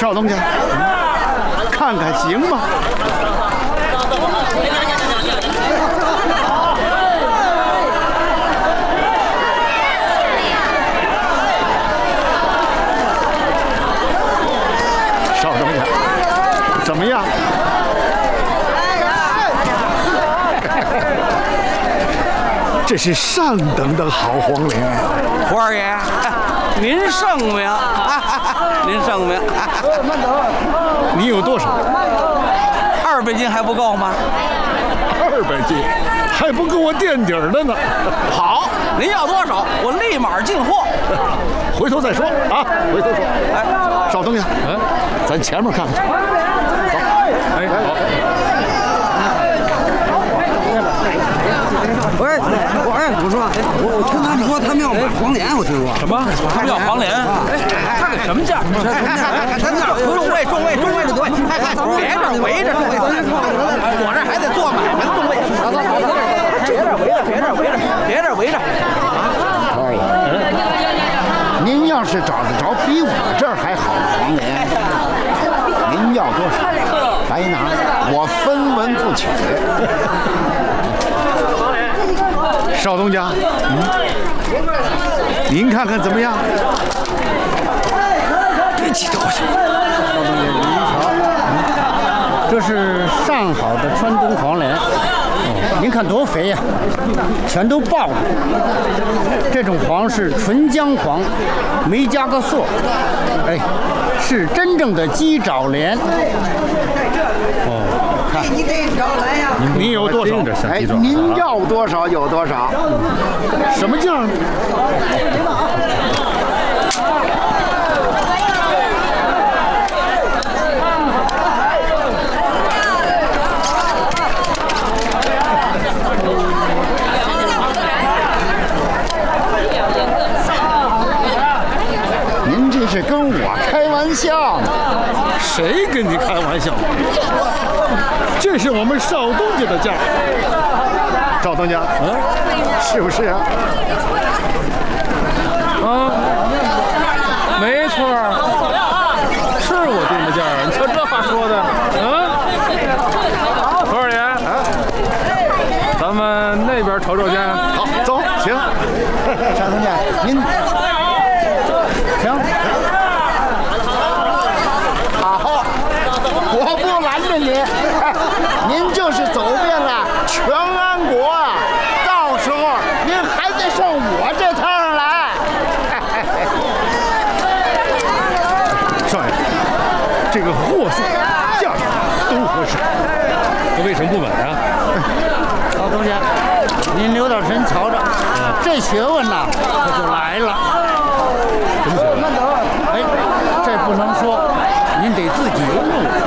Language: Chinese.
少东家，看看行吗？少东家，怎么样？这是上等的好黄连。 胡二爷，您圣明，您圣明。 你有多少 200斤还不够吗 ？200斤，还不够我垫底儿的呢。 好，您要多少，我立马进货。 回头再说啊，回头说。哎，少东家，咱前面看看去。走。哎，好。 喂，我说，我听他们说他们要买黄连，我听说。 什么？他们要黄连？这个什么价？中位，别这围着，我这还得做买卖，中位。别这围着。 二爷，您要是找得着比我这儿还好的黄连，您要多少？白拿，我分文不取。少东家，您看看怎么样？ 别激动， 少东家，您瞧，这是上好的川东黄连，您看多肥呀，全都爆了。这种黄是纯姜黄，没加个塑，哎，是真正的鸡爪莲。看， 您有多少？哎，您要多少有多少。什么价呢？您这是跟我开玩笑呢？谁跟你开玩笑？这是我们少东家的价。少东家，是不是啊？ 没错，是我定的价。你瞧这话说的，何二爷，咱们那边瞅瞅去。 好，走，行。少东家，您行。 好，我不拦着您，您就是走遍了全安国啊，到时候您还得上我这摊上来。少爷，这个货色价格都合适， 那为什么不买啊？ 少东家，您留点神瞧着，这学问呐可就来了。 什么学问？ 哎，这不能说，您得自己悟。